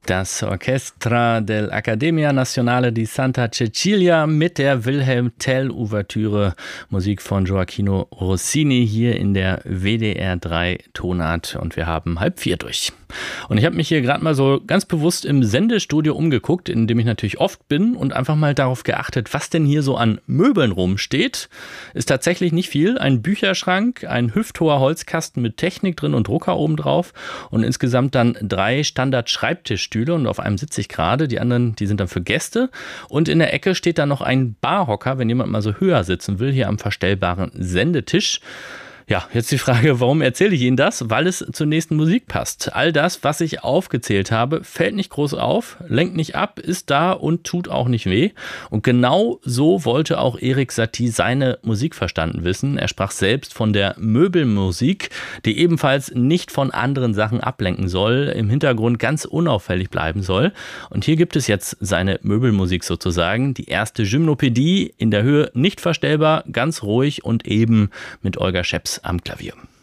Das Orchestra dell'Accademia Nazionale di Santa Cecilia mit der Wilhelm Tell-Ouvertüre, Musik von Gioachino Rossini hier in der WDR 3 Tonart und wir haben 3:30 durch. Und ich habe mich hier gerade mal so ganz bewusst im Sendestudio umgeguckt, in dem ich natürlich oft bin und einfach mal darauf geachtet, was denn hier so an Möbeln rumsteht. Ist tatsächlich nicht viel. Ein Bücherschrank, ein hüfthoher Holzkasten mit Technik drin und Drucker oben drauf und insgesamt dann 3 Standard-Schreibtischstühle und auf einem sitze ich gerade. Die anderen, die sind dann für Gäste. Und in der Ecke steht dann noch ein Barhocker, wenn jemand mal so höher sitzen will, hier am verstellbaren Sendetisch. Ja, jetzt die Frage, warum erzähle ich Ihnen das? Weil es zur nächsten Musik passt. All das, was ich aufgezählt habe, fällt nicht groß auf, lenkt nicht ab, ist da und tut auch nicht weh. Und genau so wollte auch Erik Satie seine Musik verstanden wissen. Er sprach selbst von der Möbelmusik, die ebenfalls nicht von anderen Sachen ablenken soll, im Hintergrund ganz unauffällig bleiben soll. Und hier gibt es jetzt seine Möbelmusik sozusagen, die erste Gymnopädie, in der Höhe nicht verstellbar, ganz ruhig und eben mit Olga Scheps am Klavier.